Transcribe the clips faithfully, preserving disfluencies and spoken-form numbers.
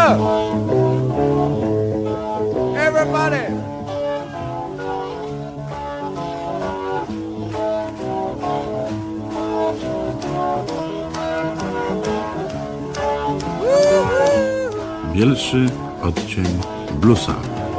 up! Everybody! Bielszy odcień bluesa.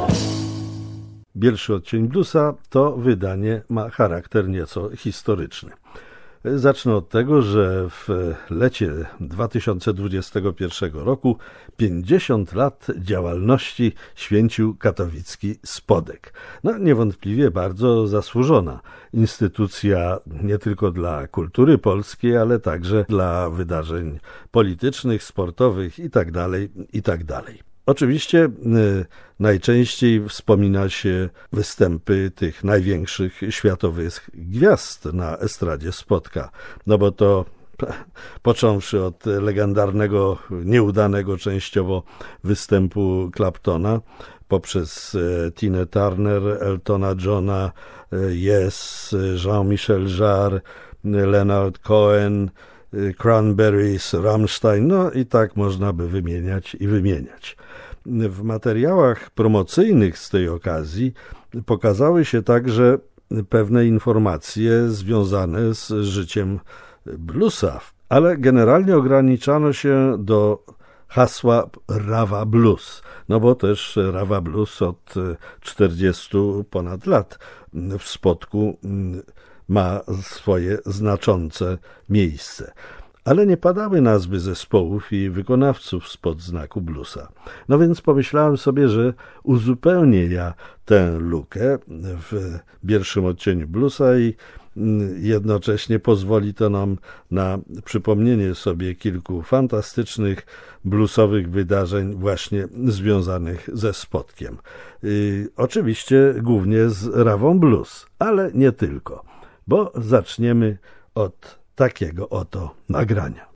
Bielszy odcień bluesa to wydanie ma charakter nieco historyczny. Zacznę od tego, że w lecie dwa tysiące dwudziestego pierwszego roku pięćdziesiąt lat działalności święcił katowicki Spodek. No niewątpliwie bardzo zasłużona instytucja nie tylko dla kultury polskiej, ale także dla wydarzeń politycznych, sportowych itd., itd. Oczywiście y, najczęściej wspomina się występy tych największych światowych gwiazd na estradzie Spodka, no bo to począwszy od legendarnego, nieudanego częściowo występu Claptona, poprzez Tinę Turner, Eltona Johna, Yes, Jean-Michel Jarre, Leonard Cohen, Cranberries, Rammstein, no i tak można by wymieniać i wymieniać. W materiałach promocyjnych z tej okazji pokazały się także pewne informacje związane z życiem bluesa, ale generalnie ograniczano się do hasła Rawa Blues, no bo też Rawa Blues od czterdziestu ponad lat w Spodku ma swoje znaczące miejsce. Ale nie padały nazwy zespołów i wykonawców spod znaku bluesa. No więc pomyślałem sobie, że uzupełnię ja tę lukę w pierwszym odcieniu bluesa i jednocześnie pozwoli to nam na przypomnienie sobie kilku fantastycznych bluesowych wydarzeń właśnie związanych ze Spodkiem. Yy, oczywiście głównie z Rawą Blues, ale nie tylko, bo zaczniemy od takiego oto nagrania.